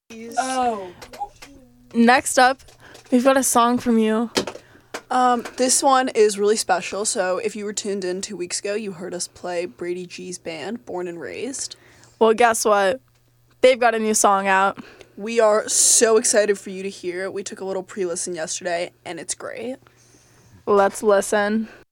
Oh. Next up, we've got a song from you. This one is really special. So if you were tuned in 2 weeks ago, you heard us play Brady G's band, Born and Raised. Well, guess what? They've got a new song out. We are so excited for you to hear it. We took a little pre-listen yesterday, and it's great. Let's listen.